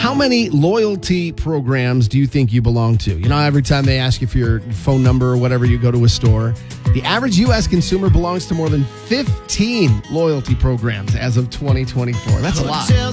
How many loyalty programs do you think you belong to? You know, every time they ask you for your phone number or whatever, you go to a store. The average U.S. consumer belongs to more than 15 loyalty programs as of 2024. That's a lot.